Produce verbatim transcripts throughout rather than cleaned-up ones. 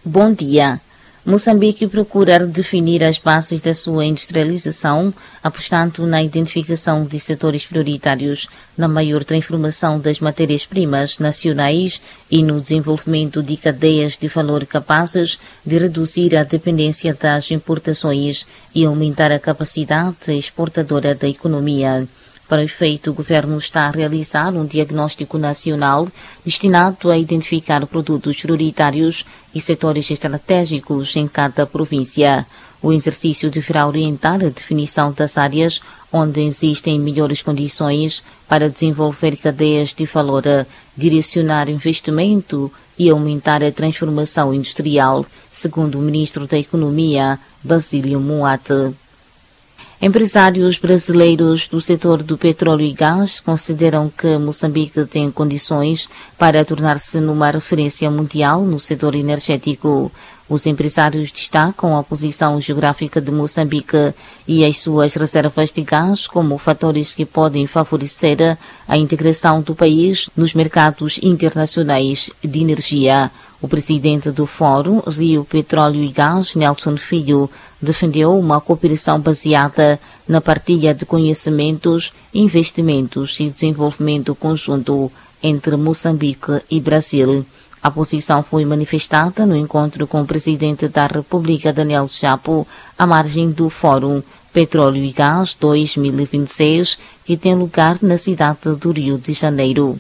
Bom dia. Moçambique procura definir as bases da sua industrialização, apostando na identificação de setores prioritários, na maior transformação das matérias-primas nacionais e no desenvolvimento de cadeias de valor capazes de reduzir a dependência das importações e aumentar a capacidade exportadora da economia. Para o efeito, o Governo está a realizar um diagnóstico nacional destinado a identificar produtos prioritários e setores estratégicos em cada província. O exercício deverá orientar a definição das áreas onde existem melhores condições para desenvolver cadeias de valor, direcionar investimento e aumentar a transformação industrial, segundo o Ministro da Economia, Basílio Moate. Empresários brasileiros do setor do petróleo e gás consideram que Moçambique tem condições para tornar-se numa referência mundial no setor energético. Os empresários destacam a posição geográfica de Moçambique e as suas reservas de gás como fatores que podem favorecer a integração do país nos mercados internacionais de energia. O presidente do Fórum Rio Petróleo e Gás, Nelson Filho, defendeu uma cooperação baseada na partilha de conhecimentos, investimentos e desenvolvimento conjunto entre Moçambique e Brasil. A posição foi manifestada no encontro com o presidente da República, Daniel Chapo, à margem do Fórum Petróleo e Gás dois mil e vinte e seis, que tem lugar na cidade do Rio de Janeiro.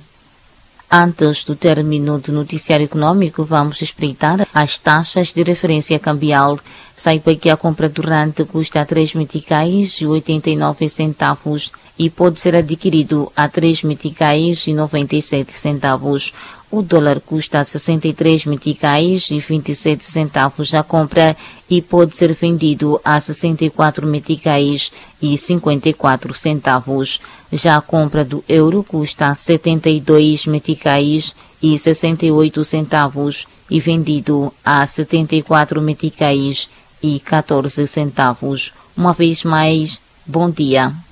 Antes do término do noticiário econômico, vamos espreitar as taxas de referência cambial. Saiba que a compra do rand custa três meticais e oitenta e nove centavos e pode ser adquirido a três meticais e noventa e sete centavos. O dólar custa sessenta e três meticais e vinte e sete centavos a compra e pode ser vendido a sessenta e quatro meticais e cinquenta e quatro centavos. Já a compra do euro custa setenta e dois meticais e sessenta e oito centavos e vendido a setenta e quatro meticais e quatorze centavos. Uma vez mais, bom dia.